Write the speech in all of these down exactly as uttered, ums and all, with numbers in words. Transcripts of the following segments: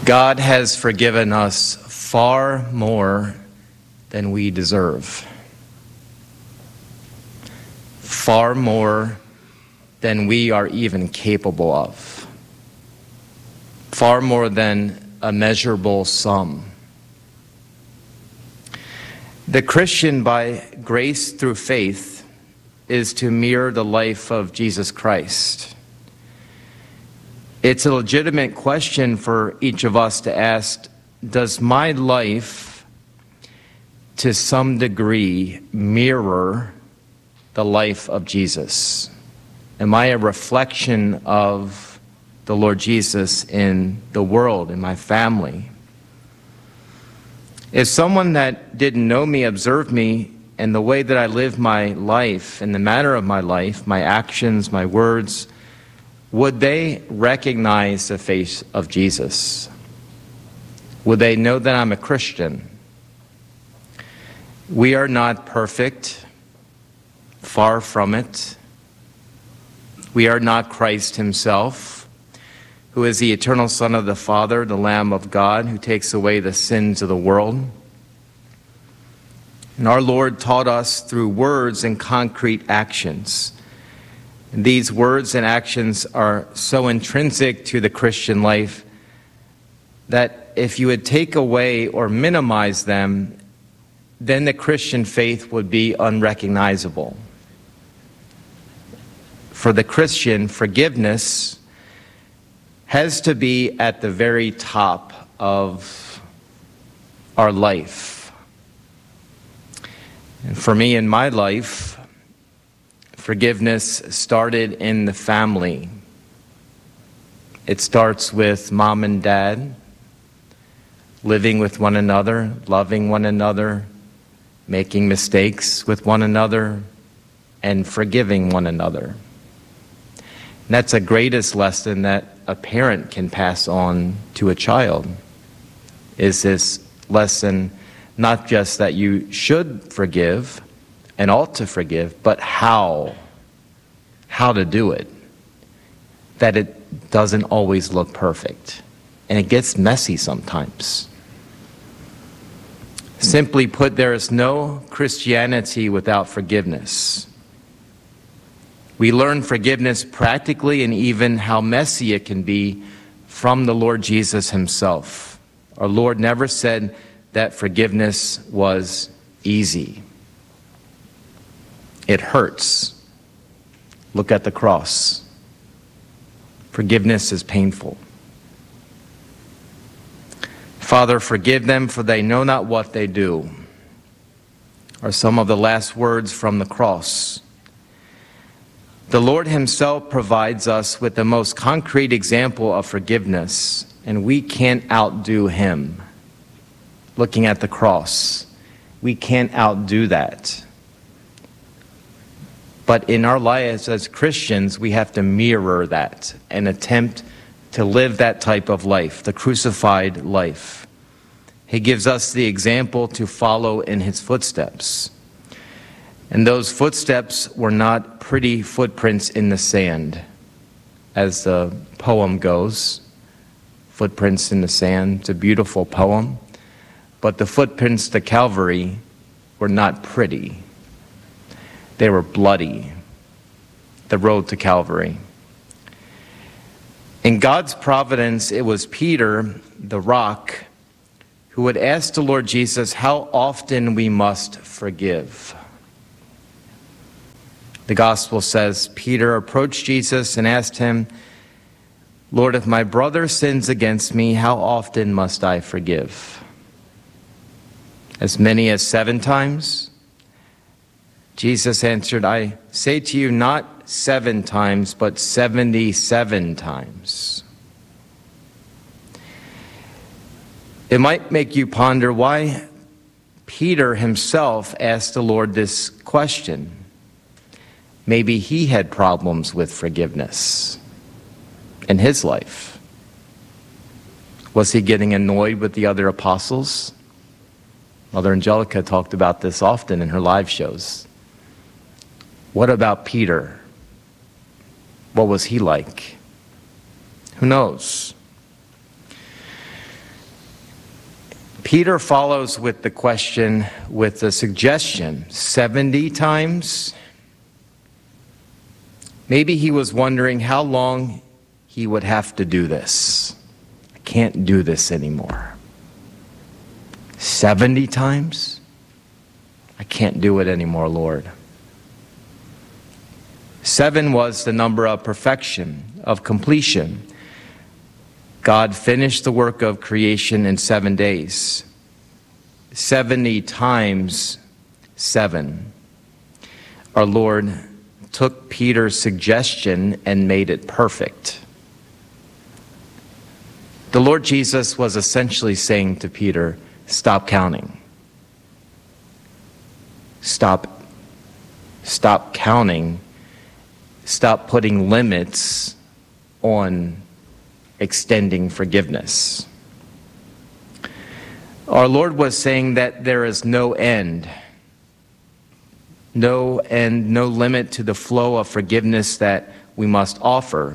God has forgiven us far more than we deserve. Far more than we are even capable of. Far more than a measurable sum. The Christian, by grace through faith, is to mirror the life of Jesus Christ. It's a legitimate question for each of us to ask, does my life, to some degree, mirror the life of Jesus? Am I a reflection of the Lord Jesus in the world, in my family? If someone that didn't know me observed me and the way that I live my life and the manner of my life, my actions, my words, would they recognize the face of Jesus? Would they know that I'm a Christian? We are not perfect, far from it. We are not Christ himself, who is the eternal Son of the Father, the Lamb of God, who takes away the sins of the world. And our Lord taught us through words and concrete actions. And these words and actions are so intrinsic to the Christian life that if you would take away or minimize them, then the Christian faith would be unrecognizable. For the Christian, forgiveness has to be at the very top of our life. And for me in my life, forgiveness started in the family. It starts with mom and dad, living with one another, loving one another, making mistakes with one another, and forgiving one another. And that's the greatest lesson that a parent can pass on to a child, is this lesson, not just that you should forgive and ought to forgive, but how, how to do it. That it doesn't always look perfect. And it gets messy sometimes. Simply put, there is no Christianity without forgiveness. We learn forgiveness practically and even how messy it can be from the Lord Jesus himself. Our Lord never said that forgiveness was easy. It hurts. Look at the cross. Forgiveness is painful. Father, forgive them, for they know not what they do, are some of the last words from the cross. The Lord himself provides us with the most concrete example of forgiveness, and we can't outdo him. Looking at the cross, we can't outdo that. But in our lives as Christians, we have to mirror that and attempt to live that type of life, the crucified life. He gives us the example to follow in his footsteps. And those footsteps were not pretty footprints in the sand, as the poem goes. Footprints in the sand, it's a beautiful poem. But the footprints to Calvary were not pretty. They were bloody, the road to Calvary. In God's providence, it was Peter, the rock, who would ask the Lord Jesus how often we must forgive. The gospel says, Peter approached Jesus and asked him, Lord, if my brother sins against me, how often must I forgive? As many as seven times? Jesus answered, I say to you, not seven times, but seventy-seven times. It might make you ponder why Peter himself asked the Lord this question. Maybe he had problems with forgiveness in his life. Was he getting annoyed with the other apostles? Mother Angelica talked about this often in her live shows. What about Peter? What was he like? Who knows? Peter follows with the question, with the suggestion, seventy times? Maybe he was wondering how long he would have to do this. I can't do this anymore. seventy times? I can't do it anymore, Lord. Seven was the number of perfection, of completion. God finished the work of creation in seven days. seventy times seven. Our Lord took Peter's suggestion and made it perfect. The Lord Jesus was essentially saying to Peter, stop counting. Stop, stop counting. Stop putting limits on extending forgiveness. Our Lord was saying that there is no end, no end, no limit to the flow of forgiveness that we must offer.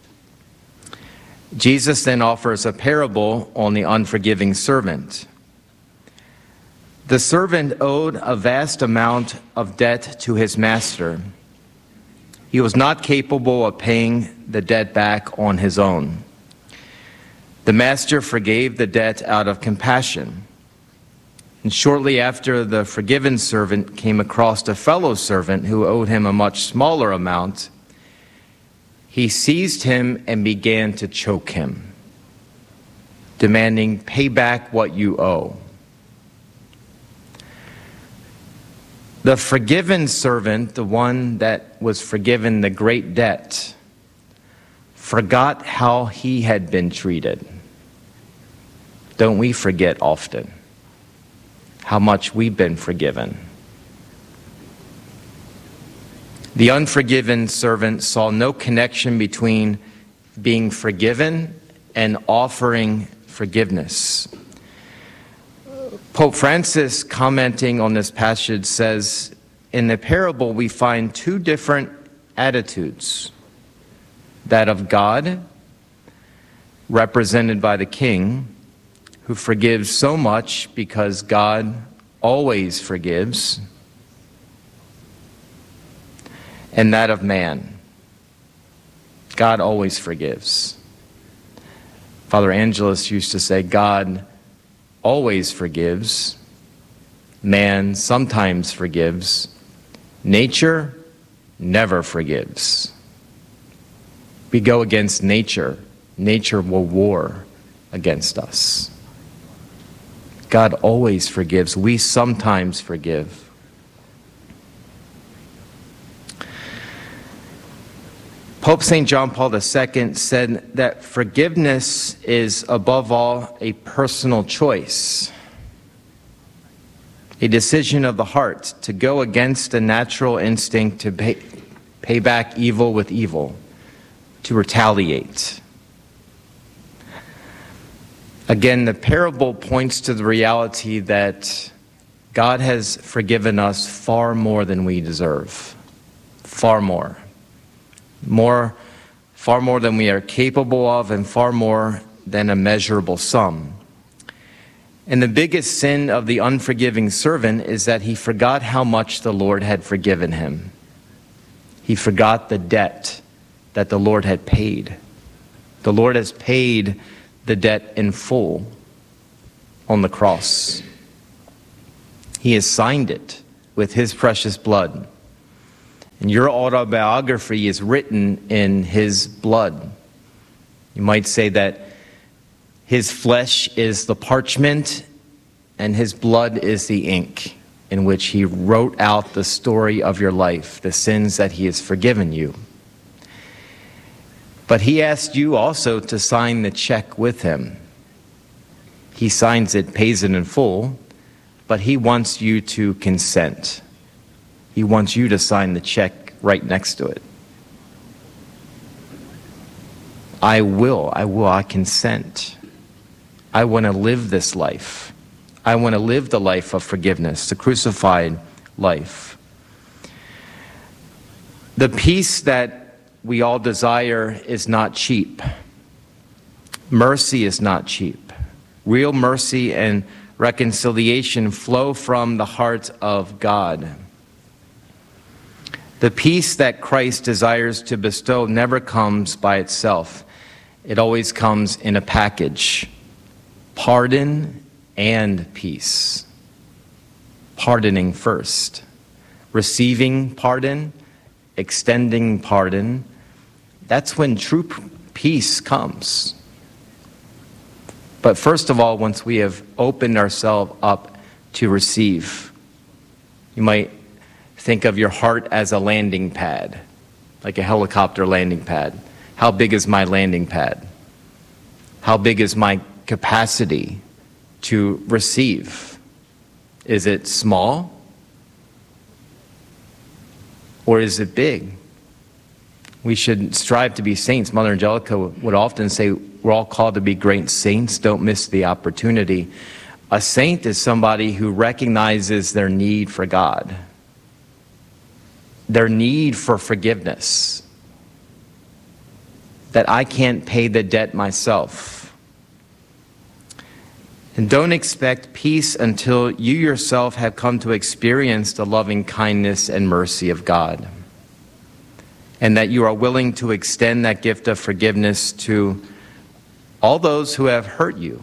Jesus then offers a parable on the unforgiving servant. The servant owed a vast amount of debt to his master. He was not capable of paying the debt back on his own. The master forgave the debt out of compassion. And shortly after, the forgiven servant came across a fellow servant who owed him a much smaller amount. He seized him and began to choke him, demanding, "Pay back what you owe." The forgiven servant, the one that was forgiven the great debt, forgot how he had been treated. Don't we forget often how much we've been forgiven? The unforgiven servant saw no connection between being forgiven and offering forgiveness. Pope Francis, commenting on this passage, says, in the parable we find two different attitudes. That of God, represented by the king, who forgives so much because God always forgives, and that of man. God always forgives. Father Angelus used to say, God always forgives, man sometimes forgives, nature never forgives. We go against nature, nature will war against us. God always forgives. We sometimes forgive. Pope Saint John Paul the Second said that forgiveness is above all a personal choice, a decision of the heart to go against the natural instinct to pay, pay back evil with evil, to retaliate. Again, the parable points to the reality that God has forgiven us far more than we deserve. Far more. More, far more than we are capable of, and far more than a measurable sum. And the biggest sin of the unforgiving servant is that he forgot how much the Lord had forgiven him. He forgot the debt that the Lord had paid. The Lord has paid the debt in full on the cross. He has signed it with his precious blood. And your autobiography is written in his blood. You might say that his flesh is the parchment and his blood is the ink in which he wrote out the story of your life, the sins that he has forgiven you. But he asked you also to sign the check with him. He signs it, pays it in full, but he wants you to consent. He wants you to sign the check right next to it. I will, I will, I consent. I want to live this life. I want to live the life of forgiveness, the crucified life. The peace that we all desire is not cheap. Mercy is not cheap. Real mercy and reconciliation flow from the heart of God. The peace that Christ desires to bestow never comes by itself. It always comes in a package: pardon and peace. Pardoning first, receiving pardon, extending pardon. That's when true peace comes. But first of all, once we have opened ourselves up to receive, you might think of your heart as a landing pad, like a helicopter landing pad. How big is my landing pad? How big is my capacity to receive? Is it small? Or is it big? We should strive to be saints. Mother Angelica would often say, we're all called to be great saints. Don't miss the opportunity. A saint is somebody who recognizes their need for God, their need for forgiveness, that I can't pay the debt myself. And don't expect peace until you yourself have come to experience the loving kindness and mercy of God, and that you are willing to extend that gift of forgiveness to all those who have hurt you,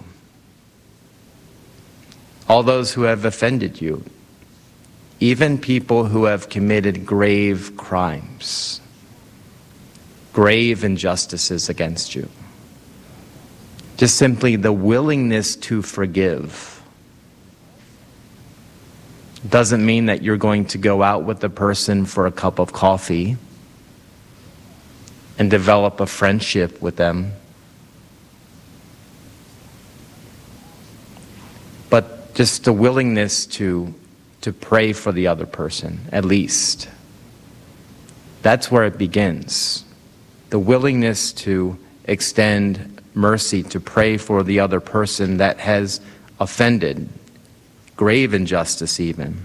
all those who have offended you, even people who have committed grave crimes, grave injustices against you. Just simply the willingness to forgive doesn't mean that you're going to go out with the person for a cup of coffee and develop a friendship with them. But just the willingness to, to pray for the other person, at least. That's where it begins. The willingness to extend mercy, to pray for the other person that has offended, grave injustice even.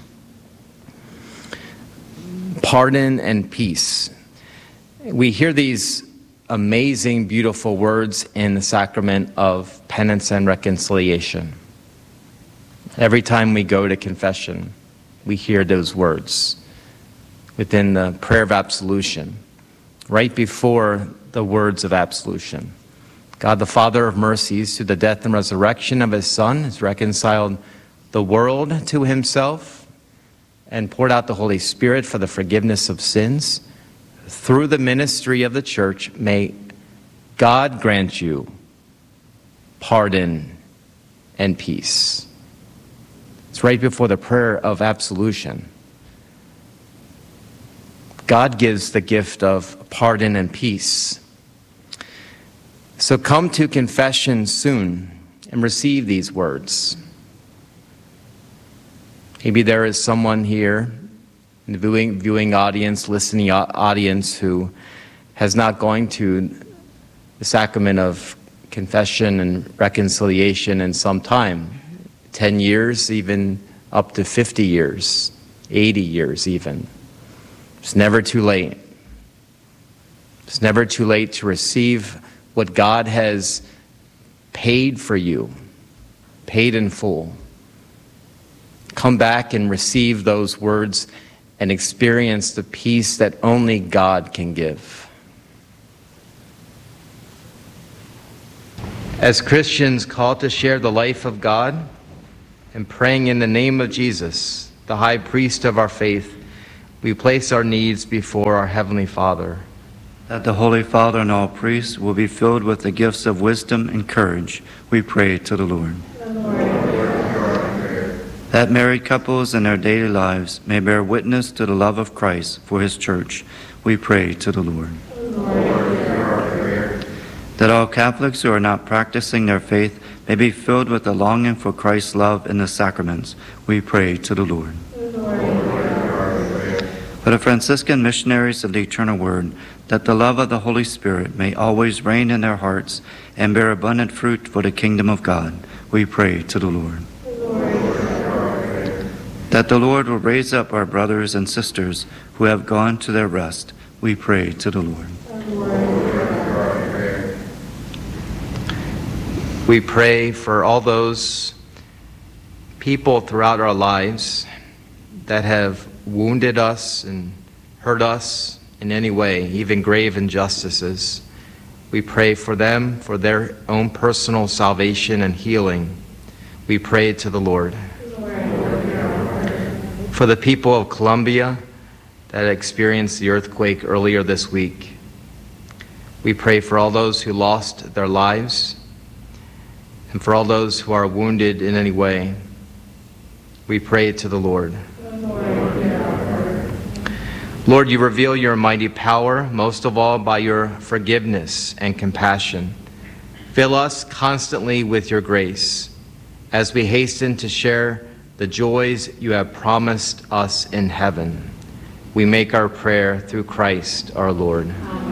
Pardon and peace. We hear these amazing, beautiful words in the sacrament of penance and reconciliation. Every time we go to confession, we hear those words within the prayer of absolution, right before the words of absolution. God, the Father of mercies, through the death and resurrection of his Son, has reconciled the world to himself and poured out the Holy Spirit for the forgiveness of sins. Through the ministry of the Church, may God grant you pardon and peace. It's right before the prayer of absolution. God gives the gift of pardon and peace. So come to confession soon and receive these words. Maybe there is someone here in the viewing, viewing audience, listening audience, who has not gone to the sacrament of confession and reconciliation in some time. ten years, even up to fifty years, eighty years even. It's never too late. It's never too late to receive what God has paid for you, paid in full. Come back and receive those words and experience the peace that only God can give. As Christians called to share the life of God and praying in the name of Jesus, the high priest of our faith, we place our needs before our Heavenly Father. That the Holy Father and all priests will be filled with the gifts of wisdom and courage, we pray to the Lord. The Lord. That married couples in their daily lives may bear witness to the love of Christ for his church, we pray to the Lord. The Lord. That all Catholics who are not practicing their faith may be filled with the longing for Christ's love in the sacraments, we pray to the Lord. The Lord. For the Franciscan missionaries of the Eternal Word, that the love of the Holy Spirit may always reign in their hearts and bear abundant fruit for the kingdom of God, we pray to the Lord. The Lord. That the Lord will raise up our brothers and sisters who have gone to their rest, we pray to the Lord. The Lord. We pray for all those people throughout our lives that have wounded us and hurt us in any way, even grave injustices. We pray for them, for their own personal salvation and healing. We pray to the Lord. For the people of Colombia that experienced the earthquake earlier this week, we pray for all those who lost their lives and for all those who are wounded in any way. We pray to the Lord. Lord, you reveal your mighty power, most of all by your forgiveness and compassion. Fill us constantly with your grace as we hasten to share the joys you have promised us in heaven. We make our prayer through Christ our Lord. Amen.